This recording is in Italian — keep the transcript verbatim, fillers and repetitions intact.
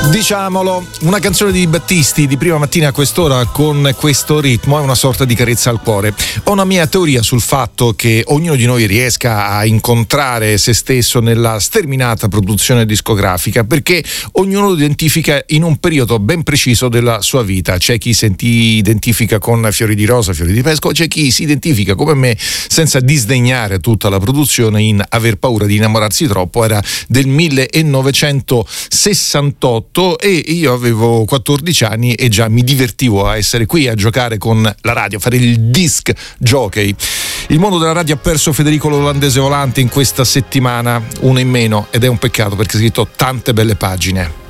Diciamolo, una canzone di Battisti di prima mattina a quest'ora con questo ritmo è una sorta di carezza al cuore. Ho una mia teoria sul fatto che ognuno di noi riesca a incontrare se stesso nella sterminata produzione discografica, perché ognuno lo identifica in un periodo ben preciso della sua vita. C'è chi si identifica con Fiori di Rosa, Fiori di Pesco, c'è chi si identifica come me, senza disdegnare tutta la produzione, in Aver paura di innamorarsi troppo. Era del millenovecentosessantotto e io avevo quattordici anni e già mi divertivo a essere qui a giocare con la radio, fare il disc jockey. Il mondo della radio ha perso Federico l'olandese volante in questa settimana, uno in meno, ed è un peccato perché ha scritto tante belle pagine.